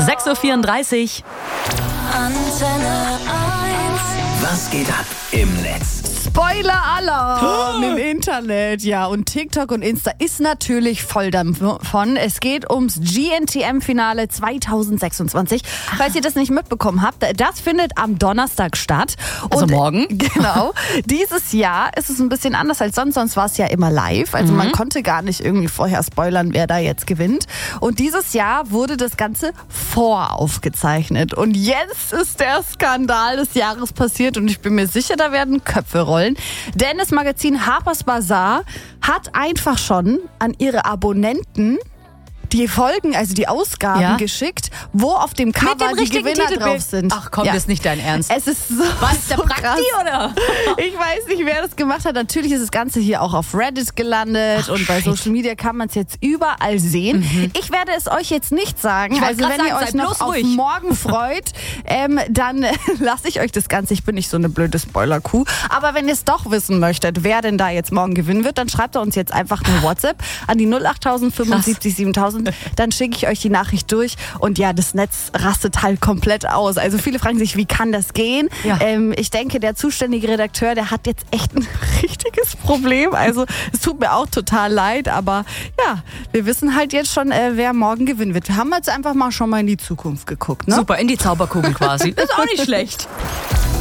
6:34 Uhr. Antenne 1. Was geht ab im Netz? Spoiler-Alarm im Internet. Ja, und TikTok und Insta ist natürlich voll davon. Es geht ums GNTM-Finale 2026. Falls ihr das nicht mitbekommen habt, das findet am Donnerstag statt. Also morgen. Genau. Dieses Jahr ist es ein bisschen anders als sonst. Sonst war es ja immer live. Also man konnte gar nicht irgendwie vorher spoilern, wer da jetzt gewinnt. Und dieses Jahr wurde das Ganze voraufgezeichnet. Und jetzt ist der Skandal des Jahres passiert. Und ich bin mir sicher, da werden Köpfe rollen. Denn das Magazin Harper's Bazaar hat einfach schon an ihre Abonnenten die Folgen, also die Ausgaben geschickt, wo auf dem Cover die Gewinner drauf sind. Ach komm, das ist nicht dein Ernst. Es ist so, Was, der so Prakti krass. oder? Ich weiß nicht, wer das gemacht hat. Natürlich ist das Ganze hier auch auf Reddit gelandet und bei Social Media kann man es jetzt überall sehen. Ich werde es euch jetzt nicht sagen. Ich wollte Also grad wenn ihr sagen, euch seid noch bloß auf ruhig. morgen freut, dann lasse ich euch das Ganze. Ich bin nicht so eine blöde Spoiler-Kuh. Aber wenn ihr es doch wissen möchtet, wer denn da jetzt morgen gewinnen wird, dann schreibt ihr uns jetzt einfach eine WhatsApp an die 08000 75 7000. Dann schicke ich euch die Nachricht durch. Und ja, das Netz rastet halt komplett aus. Also viele fragen sich, wie kann das gehen? Ja. Ich denke, der zuständige Redakteur, der hat jetzt echt ein richtiges Problem. Also es tut mir auch total leid, aber ja, wir wissen halt jetzt schon, wer morgen gewinnen wird. Wir haben jetzt einfach mal schon mal in die Zukunft geguckt, ne? Super, in die Zauberkugel quasi. Das ist auch nicht schlecht.